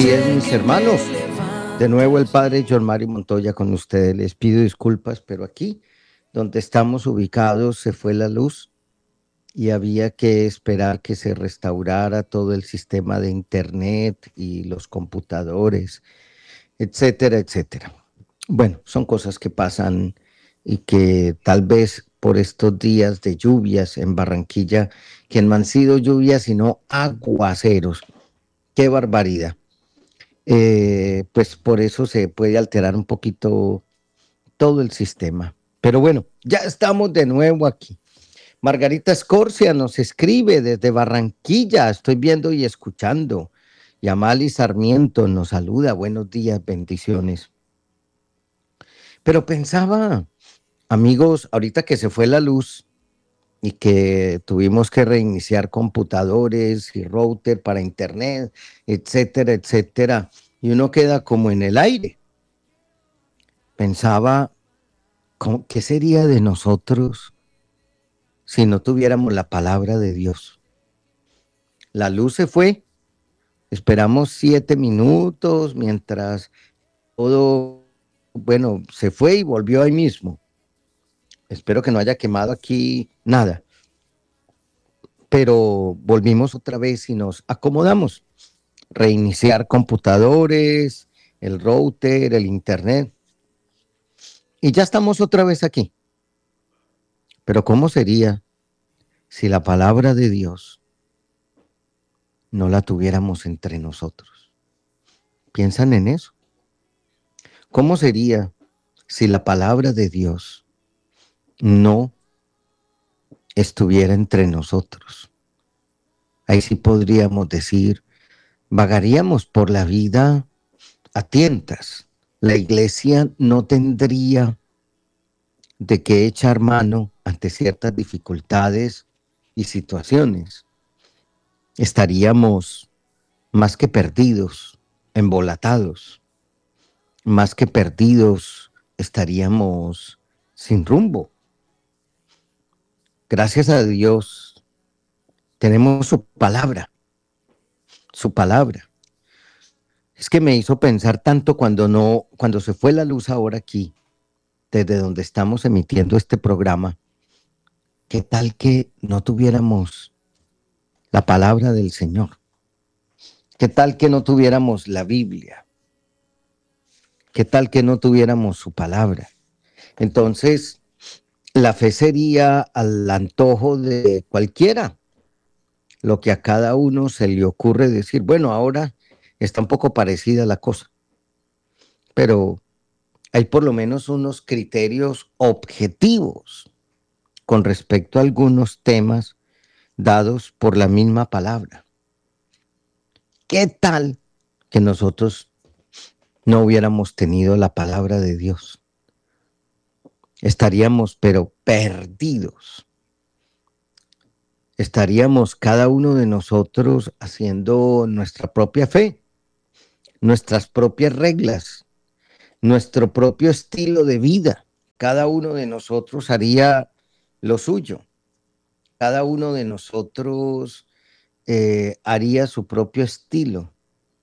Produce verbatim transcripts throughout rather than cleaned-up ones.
Así es, mis hermanos. De nuevo el padre John Mario Montoya con ustedes. Les pido disculpas, pero aquí donde estamos ubicados se fue la luz y había que esperar que se restaurara todo el sistema de internet y los computadores, etcétera, etcétera. Bueno, son cosas que pasan y que tal vez por estos días de lluvias en Barranquilla, que no han sido lluvias sino aguaceros. ¡Qué barbaridad! Eh, pues por eso se puede alterar un poquito todo el sistema. Pero bueno, ya estamos de nuevo aquí. Margarita Escorcia nos escribe desde Barranquilla, estoy viendo y escuchando. Y Amali Sarmiento nos saluda, buenos días, bendiciones. Pero pensaba, amigos, ahorita que se fue la luz y que tuvimos que reiniciar computadores y router para internet, etcétera, etcétera, y uno queda como en el aire. Pensaba, ¿qué sería de nosotros si no tuviéramos la palabra de Dios? La luz se fue, esperamos siete minutos mientras todo, bueno, se fue y volvió ahí mismo. Espero que no haya quemado aquí nada. Pero volvimos otra vez y nos acomodamos. Reiniciar computadores, el router, el internet. Y ya estamos otra vez aquí. Pero ¿cómo sería si la palabra de Dios no la tuviéramos entre nosotros? ¿Piensan en eso? ¿Cómo sería si la palabra de Dios no estuviera entre nosotros? Ahí sí podríamos decir, vagaríamos por la vida a tientas. La iglesia no tendría de qué echar mano ante ciertas dificultades y situaciones. Estaríamos más que perdidos, embolatados. Más que perdidos, estaríamos sin rumbo. Gracias a Dios, tenemos su palabra, su palabra. Es que me hizo pensar tanto cuando no, cuando se fue la luz ahora aquí, desde donde estamos emitiendo este programa. ¿Qué tal que no tuviéramos la palabra del Señor? ¿Qué tal que no tuviéramos la Biblia? ¿Qué tal que no tuviéramos su palabra? Entonces, la fe sería al antojo de cualquiera, lo que a cada uno se le ocurre decir. Bueno, ahora está un poco parecida la cosa, pero hay por lo menos unos criterios objetivos con respecto a algunos temas dados por la misma palabra. ¿Qué tal que nosotros no hubiéramos tenido la palabra de Dios? Estaríamos pero perdidos. Estaríamos cada uno de nosotros haciendo nuestra propia fe, nuestras propias reglas, nuestro propio estilo de vida. Cada uno de nosotros haría lo suyo. Cada uno de nosotros eh, haría su propio estilo.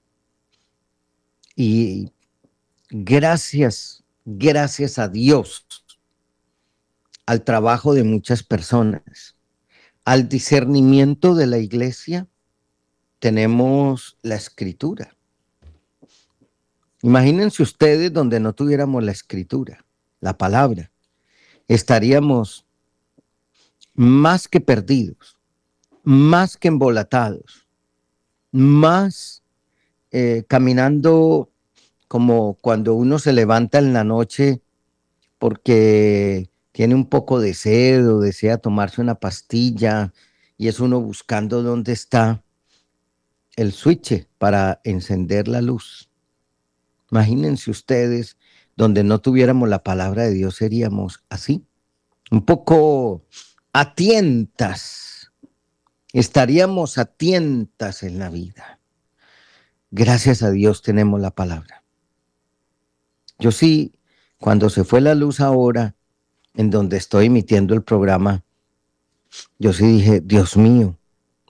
Y gracias, gracias a Dios, al trabajo de muchas personas, al discernimiento de la iglesia, tenemos la escritura. Imagínense ustedes donde no tuviéramos la escritura, la palabra. Estaríamos más que perdidos, más que embolatados, más eh, caminando como cuando uno se levanta en la noche porque tiene un poco de sed o desea tomarse una pastilla y es uno buscando dónde está el switch para encender la luz. Imagínense ustedes, donde no tuviéramos la palabra de Dios, seríamos así, un poco a tientas, estaríamos a tientas en la vida. Gracias a Dios tenemos la palabra. Yo sí, cuando se fue la luz ahora, en donde estoy emitiendo el programa, yo sí dije, Dios mío,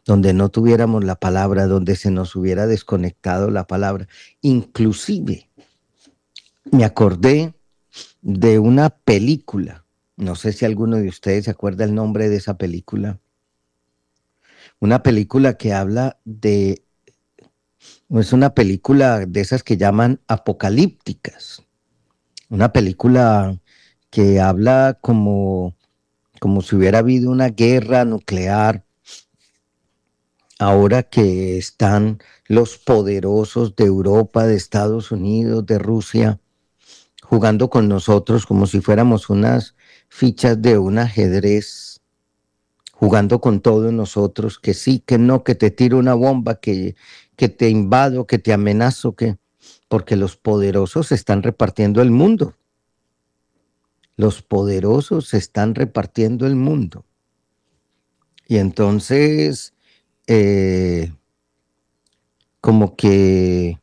donde no tuviéramos la palabra, donde se nos hubiera desconectado la palabra. Inclusive me acordé de una película, no sé si alguno de ustedes se acuerda el nombre de esa película, una película que habla de, es una película de esas que llaman apocalípticas, una película que habla como, como si hubiera habido una guerra nuclear, ahora que están los poderosos de Europa, de Estados Unidos, de Rusia, jugando con nosotros como si fuéramos unas fichas de un ajedrez, jugando con todos nosotros, que sí, que no, que te tiro una bomba, que, que te invado, que te amenazo, que porque los poderosos están repartiendo el mundo. Los poderosos están repartiendo el mundo. Y entonces, eh, como que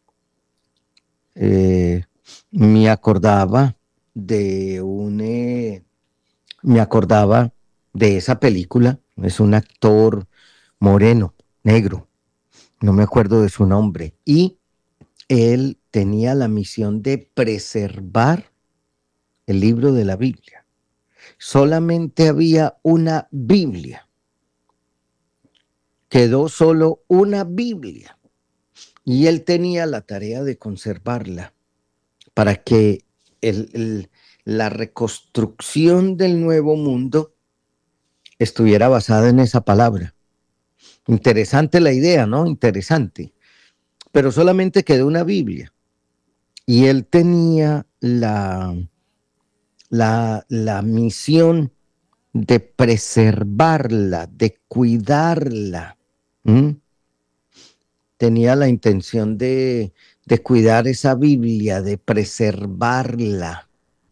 eh, me acordaba de un, eh, me acordaba de esa película. Es un actor moreno, negro, no me acuerdo de su nombre. Y él tenía la misión de preservar el libro de la Biblia. Solamente había una Biblia. Quedó solo una Biblia. Y él tenía la tarea de conservarla para que el, el, la reconstrucción del nuevo mundo estuviera basada en esa palabra. Interesante la idea, ¿no? Interesante. Pero solamente quedó una Biblia. Y él tenía la, la, la misión de preservarla, de cuidarla. ¿Mm? Tenía la intención de, de cuidar esa Biblia, de preservarla.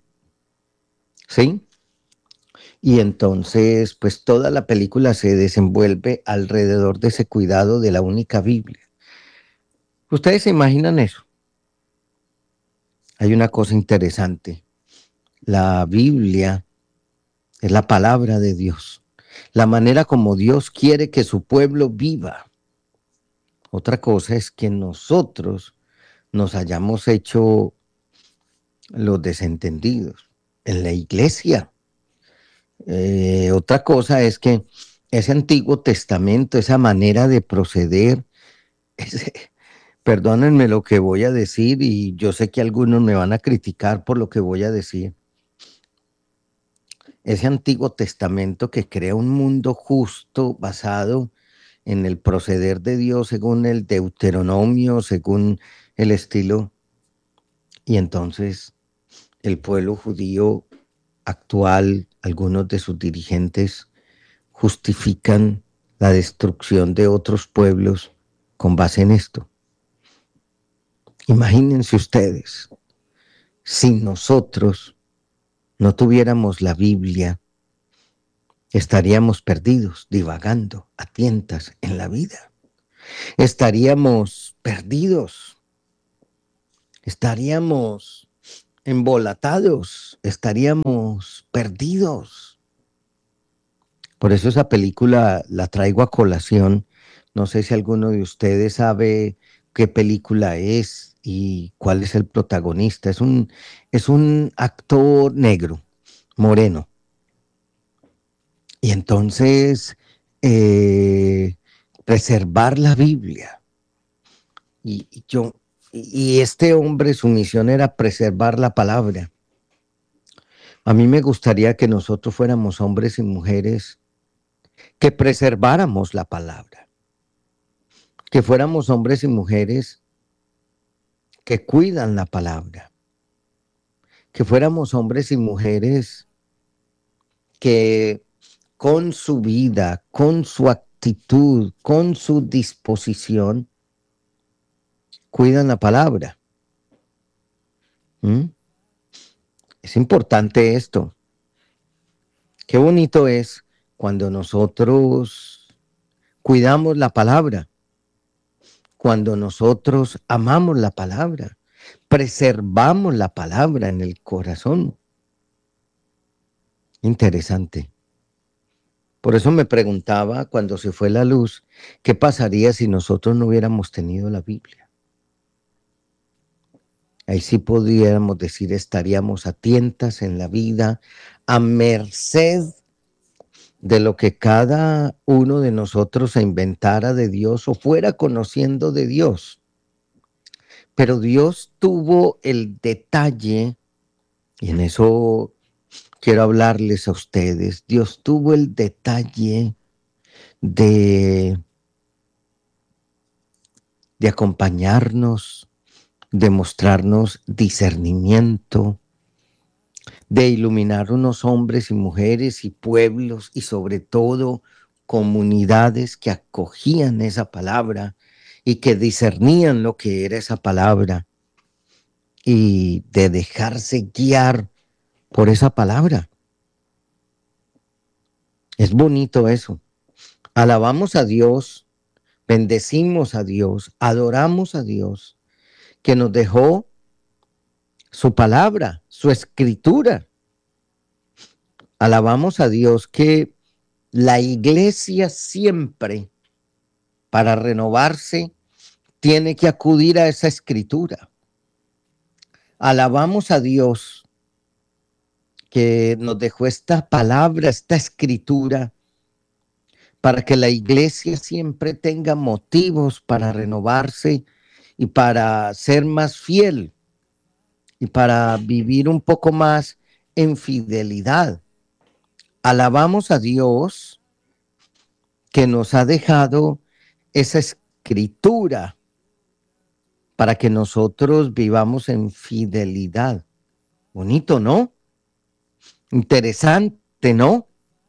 ¿Sí? Y entonces, pues toda la película se desenvuelve alrededor de ese cuidado de la única Biblia. ¿Ustedes se imaginan eso? Hay una cosa interesante. La Biblia es la palabra de Dios, la manera como Dios quiere que su pueblo viva. Otra cosa es que nosotros nos hayamos hecho los desentendidos en la iglesia. Eh, otra cosa es que ese Antiguo Testamento, esa manera de proceder, ese, perdónenme lo que voy a decir y yo sé que algunos me van a criticar por lo que voy a decir. Ese Antiguo Testamento que crea un mundo justo basado en el proceder de Dios según el Deuteronomio, según el estilo. Y entonces el pueblo judío actual, algunos de sus dirigentes justifican la destrucción de otros pueblos con base en esto. Imagínense ustedes, si nosotros no tuviéramos la Biblia, estaríamos perdidos, divagando a tientas en la vida. Estaríamos perdidos, estaríamos embolatados, estaríamos perdidos. Por eso esa película la traigo a colación. No sé si alguno de ustedes sabe qué película es y cuál es el protagonista. Es un, es un actor negro, moreno. Y entonces, eh, preservar la Biblia. Y, y yo, y este hombre, su misión era preservar la palabra. A mí me gustaría que nosotros fuéramos hombres y mujeres que preserváramos la palabra, que fuéramos hombres y mujeres que cuidan la palabra, que fuéramos hombres y mujeres que con su vida, con su actitud, con su disposición, cuidan la palabra. ¿Mm? Es importante esto. Qué bonito es cuando nosotros cuidamos la palabra, cuando nosotros amamos la palabra, preservamos la palabra en el corazón. Interesante. Por eso me preguntaba cuando se fue la luz, ¿qué pasaría si nosotros no hubiéramos tenido la Biblia? Ahí sí podríamos decir, estaríamos a tientas en la vida, a merced de lo que cada uno de nosotros se inventara de Dios o fuera conociendo de Dios. Pero Dios tuvo el detalle, y en eso quiero hablarles a ustedes, Dios tuvo el detalle de, de acompañarnos, de mostrarnos discernimiento, de iluminar unos hombres y mujeres y pueblos y sobre todo comunidades que acogían esa palabra y que discernían lo que era esa palabra y de dejarse guiar por esa palabra. Es bonito eso. Alabamos a Dios, bendecimos a Dios, adoramos a Dios, que nos dejó su palabra, su escritura. Alabamos a Dios que la iglesia siempre, para renovarse, tiene que acudir a esa escritura. Alabamos a Dios que nos dejó esta palabra, esta escritura, para que la iglesia siempre tenga motivos para renovarse y para ser más fiel y para vivir un poco más en fidelidad. Alabamos a Dios que nos ha dejado esa escritura para que nosotros vivamos en fidelidad. Bonito, ¿no? Interesante, ¿no?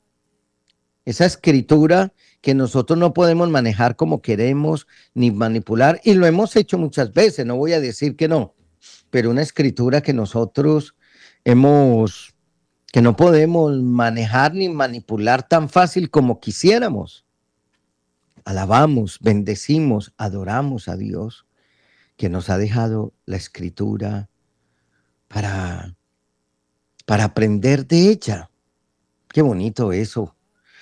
Esa escritura que nosotros no podemos manejar como queremos ni manipular, y lo hemos hecho muchas veces, no voy a decir que no, pero una escritura que nosotros hemos, que no podemos manejar ni manipular tan fácil como quisiéramos. Alabamos, bendecimos, adoramos a Dios que nos ha dejado la escritura para, para aprender de ella. Qué bonito eso.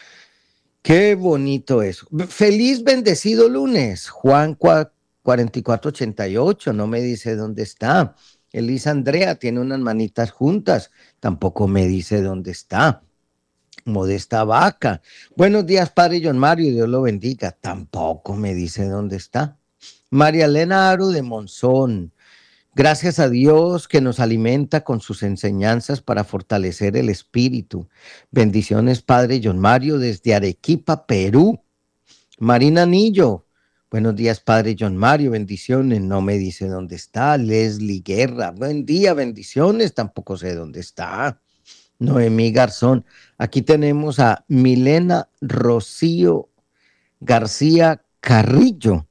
Qué bonito eso. Feliz bendecido lunes. Juan cuarenta y cuatro ochenta y ocho, no me dice dónde está. Elisa Andrea tiene unas manitas juntas, tampoco me dice dónde está. Modesta Vaca. Buenos días, padre John Mario, Dios lo bendiga. Tampoco me dice dónde está. María Elena Aro de Monzón. Gracias a Dios que nos alimenta con sus enseñanzas para fortalecer el espíritu. Bendiciones, Padre John Mario, desde Arequipa, Perú. Marina Anillo. Buenos días, Padre John Mario. Bendiciones. No me dice dónde está. Leslie Guerra. Buen día, bendiciones. Tampoco sé dónde está. Noemí Garzón. Aquí tenemos a Milena Rocío García Carrillo.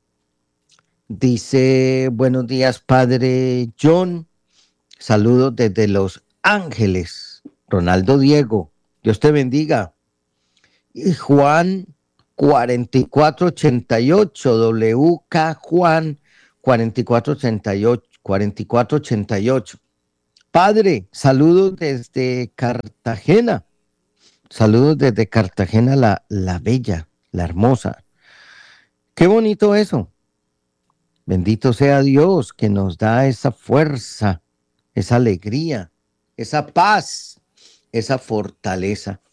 Dice, buenos días, Padre John. Saludos desde Los Ángeles. Ronaldo Diego, Dios te bendiga. Y Juan cuarenta y cuatro ochenta y ocho, W K Juan cuarenta y cuatro ochenta y ocho, cuarenta y cuatro ochenta y ocho. Padre, saludos desde Cartagena. Saludos desde Cartagena, la, la bella, la hermosa. Qué bonito eso. Bendito sea Dios que nos da esa fuerza, esa alegría, esa paz, esa fortaleza.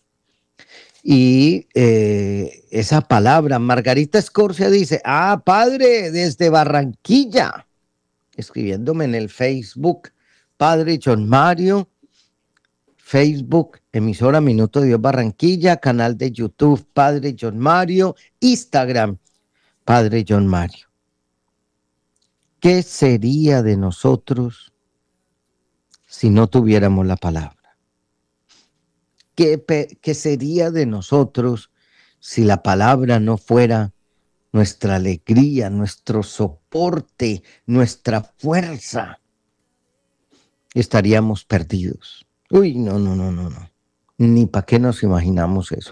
Y eh, esa palabra, Margarita Escorcia dice, ah, padre, desde Barranquilla, escribiéndome en el Facebook, Padre John Mario, Facebook, emisora Minuto de Dios Barranquilla, canal de YouTube, Padre John Mario, Instagram, Padre John Mario. ¿Qué sería de nosotros si no tuviéramos la palabra? ¿Qué, qué sería de nosotros si la palabra no fuera nuestra alegría, nuestro soporte, nuestra fuerza? Estaríamos perdidos. Uy, no, no, no, no, no. Ni para qué nos imaginamos eso.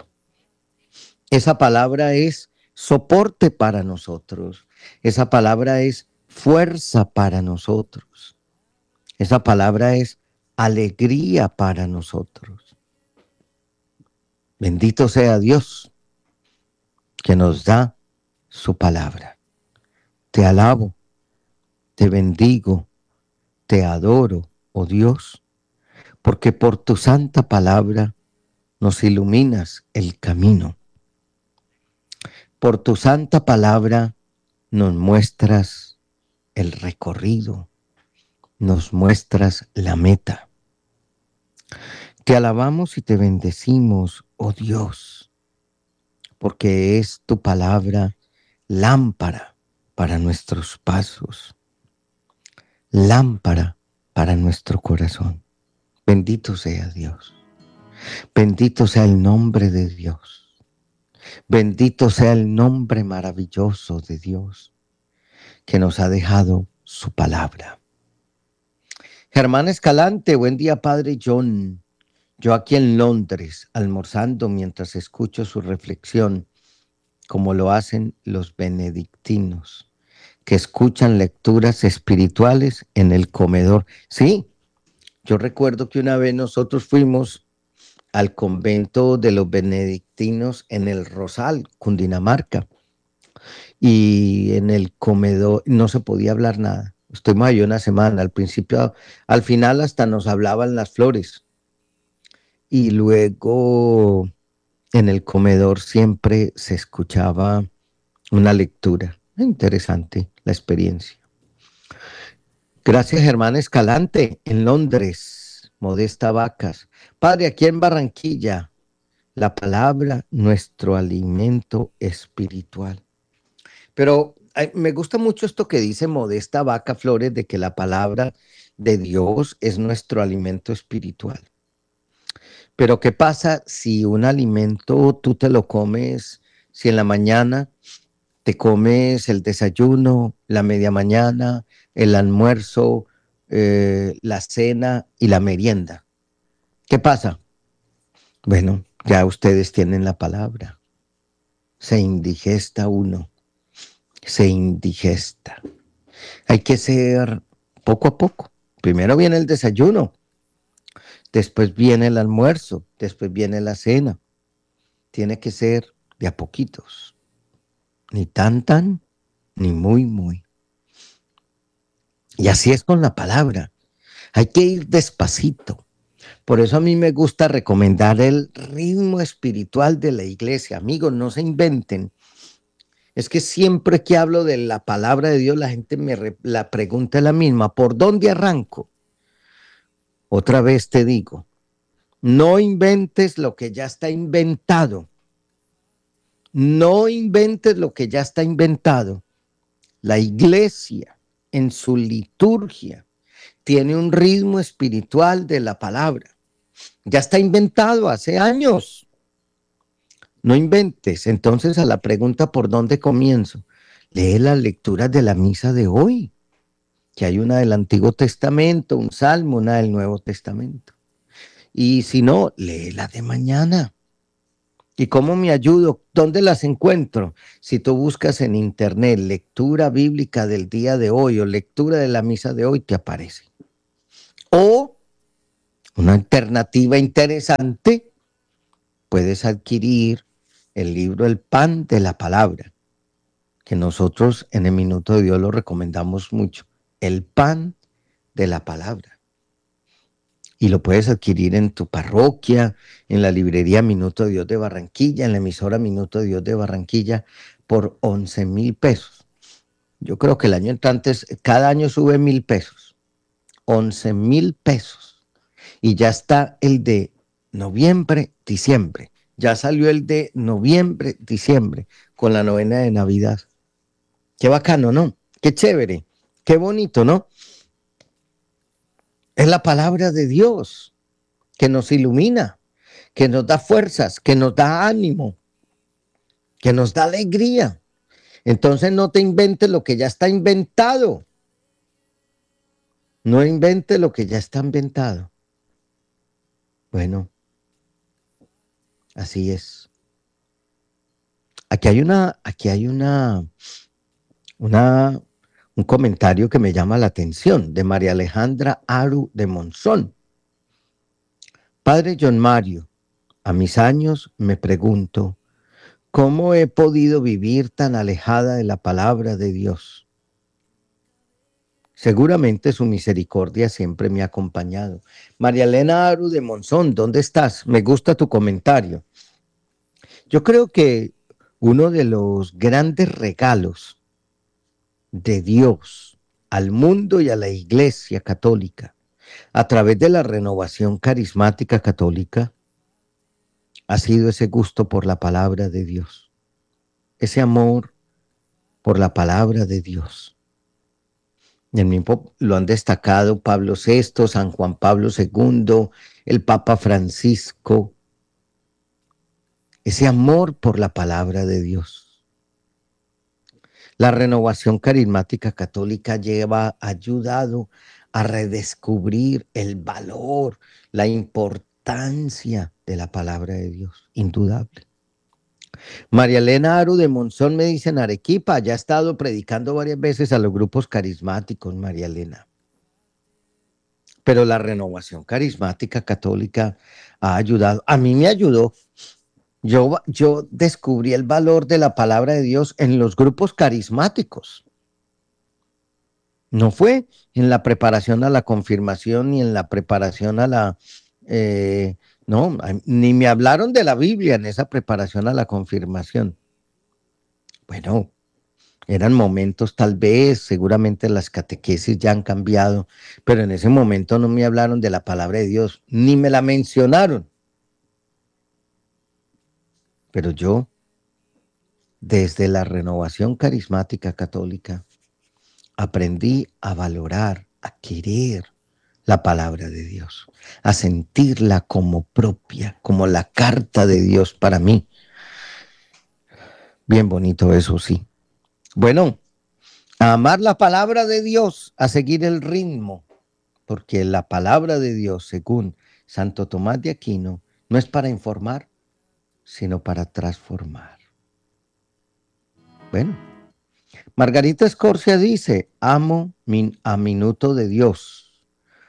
Esa palabra es soporte para nosotros. Esa palabra es fuerza para nosotros. Esa palabra es alegría para nosotros. Bendito sea Dios que nos da su palabra. Te alabo, te bendigo, te adoro, oh Dios, porque por tu santa palabra nos iluminas el camino. Por tu santa palabra nos muestras el recorrido, nos muestras la meta. Te alabamos y te bendecimos, oh Dios, porque es tu palabra lámpara para nuestros pasos, lámpara para nuestro corazón. Bendito sea Dios, bendito sea el nombre de Dios, bendito sea el nombre maravilloso de Dios que nos ha dejado su palabra. Germán Escalante, buen día, Padre John. Yo aquí en Londres, almorzando mientras escucho su reflexión, como lo hacen los benedictinos, que escuchan lecturas espirituales en el comedor. Sí, yo recuerdo que una vez nosotros fuimos al convento de los benedictinos en el Rosal, Cundinamarca, y en el comedor no se podía hablar nada. Estuvimos ahí una semana, al principio, al final hasta nos hablaban las flores. Y luego en el comedor siempre se escuchaba una lectura. Interesante la experiencia. Gracias, Germán Escalante, en Londres, Modesta Vacas. Padre, aquí en Barranquilla, la palabra, nuestro alimento espiritual. Pero ay, me gusta mucho esto que dice Modesta Vaca Flores, de que la palabra de Dios es nuestro alimento espiritual. Pero ¿qué pasa si un alimento tú te lo comes, si en la mañana te comes el desayuno, la media mañana, el almuerzo, eh, la cena y la merienda? ¿Qué pasa? Bueno, ya ustedes tienen la palabra. Se indigesta uno, se indigesta. Hay que ser poco a poco. Primero viene el desayuno, después viene el almuerzo, después viene la cena. Tiene que ser de a poquitos. Ni tan tan, ni muy muy. Y así es con la palabra. Hay que ir despacito. Por eso a mí me gusta recomendar el ritmo espiritual de la iglesia. Amigos, no se inventen. Es que siempre que hablo de la palabra de Dios, la gente me re, la pregunta la misma. ¿Por dónde arranco? Otra vez te digo, no inventes lo que ya está inventado. No inventes lo que ya está inventado. La iglesia en su liturgia tiene un ritmo espiritual de la palabra. Ya está inventado hace años. No inventes. Entonces, a la pregunta ¿por dónde comienzo? Lee las lecturas de la misa de hoy, que hay una del Antiguo Testamento, un salmo, una del Nuevo Testamento. Y si no, lee la de mañana. ¿Y cómo me ayudo? ¿Dónde las encuentro? Si tú buscas en internet lectura bíblica del día de hoy o lectura de la misa de hoy, te aparece. O una alternativa interesante, puedes adquirir el libro El Pan de la Palabra, que nosotros en el Minuto de Dios lo recomendamos mucho. El Pan de la Palabra. Y lo puedes adquirir en tu parroquia, en la librería Minuto de Dios de Barranquilla, en la emisora Minuto de Dios de Barranquilla, por once mil pesos. Yo creo que el año entrante, cada año sube mil pesos. once mil pesos. Y ya está el de noviembre, diciembre. Ya salió el de noviembre, diciembre, con la novena de Navidad. Qué bacano, ¿no? Qué chévere, qué bonito, ¿no? Es la palabra de Dios que nos ilumina, que nos da fuerzas, que nos da ánimo, que nos da alegría. Entonces no te inventes lo que ya está inventado. No inventes lo que ya está inventado. Bueno, así es. Aquí hay una, aquí hay una, una, un comentario que me llama la atención de María Alejandra Aru de Monzón. Padre John Mario, A mis años me pregunto, ¿cómo he podido vivir tan alejada de la palabra de Dios? Seguramente su misericordia siempre me ha acompañado. María Elena Aru de Monzón, ¿dónde estás? Me gusta tu comentario. Yo creo que uno de los grandes regalos de Dios al mundo y a la Iglesia católica a través de la renovación carismática católica ha sido ese gusto por la palabra de Dios, ese amor por la palabra de Dios. Y el mismo lo han destacado Pablo sexto, San Juan Pablo segundo, el Papa Francisco, ese amor por la palabra de Dios. La renovación carismática católica lleva, ha ayudado a redescubrir el valor, la importancia de la palabra de Dios, indudable. María Elena Aru de Monzón me dice en Arequipa, ya ha estado predicando varias veces a los grupos carismáticos, María Elena. Pero la renovación carismática católica ha ayudado, a mí me ayudó. Yo, yo descubrí el valor de la palabra de Dios en los grupos carismáticos. No fue en la preparación a la confirmación ni en la preparación a la... Eh, no, ni me hablaron de la Biblia en esa preparación a la confirmación. Bueno, eran momentos tal vez, seguramente las catequesis ya han cambiado, pero en ese momento no me hablaron de la palabra de Dios, ni me la mencionaron. Pero yo, desde la renovación carismática católica, aprendí a valorar, a querer la palabra de Dios, a sentirla como propia, como la carta de Dios para mí. Bien bonito eso, sí. Bueno, a amar la palabra de Dios, a seguir el ritmo, porque la palabra de Dios, según Santo Tomás de Aquino, no es para informar, sino para transformar. Bueno, Margarita Escorcia dice, amo min, a minuto de Dios,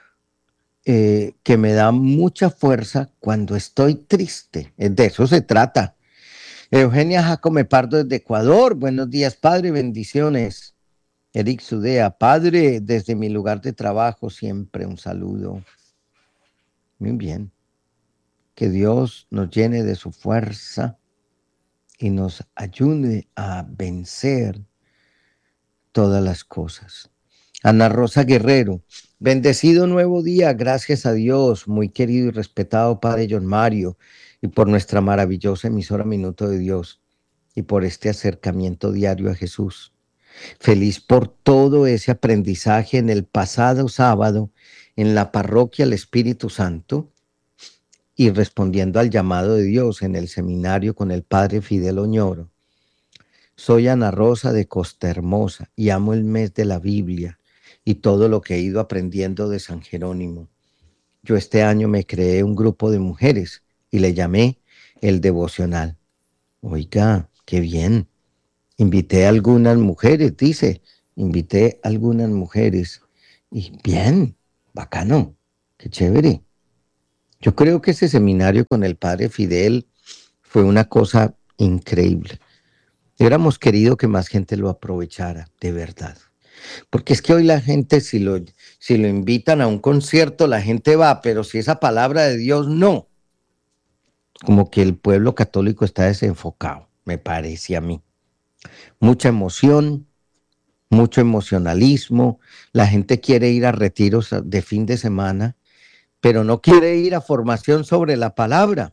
eh, que me da mucha fuerza cuando estoy triste. De eso se trata. Eugenia Jacome Pardo desde Ecuador. Buenos días, Padre, bendiciones. Eric Sudea, Padre, desde mi lugar de trabajo, siempre un saludo. Muy bien. Que Dios nos llene de su fuerza y nos ayude a vencer todas las cosas. Ana Rosa Guerrero, bendecido nuevo día, gracias a Dios, muy querido y respetado Padre John Mario, y por nuestra maravillosa emisora Minuto de Dios, y por este acercamiento diario a Jesús. Feliz por todo ese aprendizaje en el pasado sábado en la parroquia El Espíritu Santo, y respondiendo al llamado de Dios en el seminario con el Padre Fidel Oñoro. Soy Ana Rosa de Costa Hermosa y amo el mes de la Biblia y todo lo que he ido aprendiendo de San Jerónimo. Yo este año me creé un grupo de mujeres y le llamé el devocional. Oiga, qué bien. Invité a algunas mujeres, dice, invité a algunas mujeres. Y bien, bacano, qué chévere. Yo creo que ese seminario con el Padre Fidel fue una cosa increíble. Hubiéramos querido que más gente lo aprovechara, de verdad. Porque es que hoy la gente, si lo, si lo invitan a un concierto, la gente va, pero si esa palabra de Dios, no. Como que el pueblo católico está desenfocado, me parece a mí. Mucha emoción, mucho emocionalismo. La gente quiere ir a retiros de fin de semana, pero no quiere ir a formación sobre la palabra.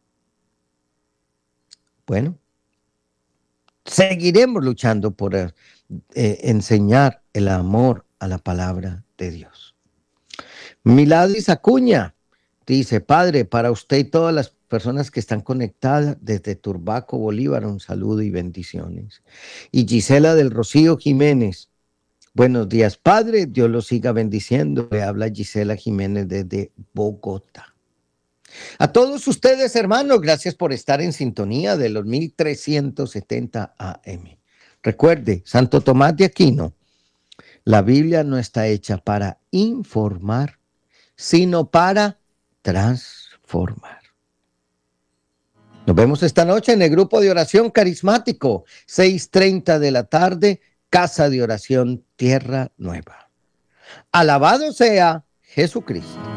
Bueno, seguiremos luchando por eh, enseñar el amor a la palabra de Dios. Miladis Acuña dice, Padre, para usted y todas las personas que están conectadas desde Turbaco, Bolívar, un saludo y bendiciones. Y Gisela del Rocío Jiménez, buenos días, Padre, Dios lo siga bendiciendo. Le habla Gisela Jiménez desde Bogotá. A todos ustedes, hermanos, gracias por estar en sintonía de los mil trescientos setenta A M. Recuerde, Santo Tomás de Aquino, la Biblia no está hecha para informar, sino para transformar. Nos vemos esta noche en el grupo de oración carismático, seis treinta de la tarde, Casa de Oración Tierra Nueva. Alabado sea Jesucristo.